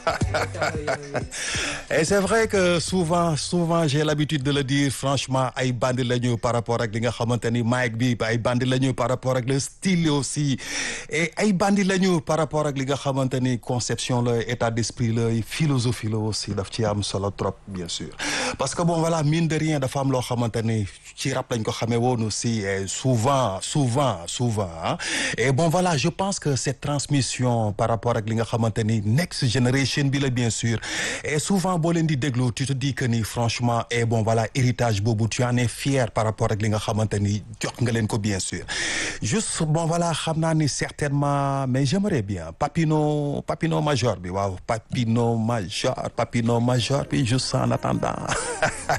Et c'est vrai que souvent j'ai l'habitude de le dire franchement ay bandi la ñu par rapport ak li nga xamante ni mic bi ay bandi la ñu par rapport ak le style aussi et ay bandi la ñu par rapport ak li nga xamante ni conception la état d'esprit la philosophie la aussi daf ci am solo trop bien sûr parce que bon voilà mine de rien dafa am loo xamante ni ci rap lañ ko xamee woon aussi et souvent hein? Et bon voilà je pense que cette transmission par rapport ak li nga xamante ni next generation bi la bien sûr et souvent boo leen di déglu tu te dis que ni franchement et bon voilà héritage boobu tu en es fier par rapport ak li nga xamante ni jox nga leen ko bien sûr juste bon voilà xam naa ni certainement mais j'aimerais bien Papino Major bi waaw Papino Major bi juste en attendant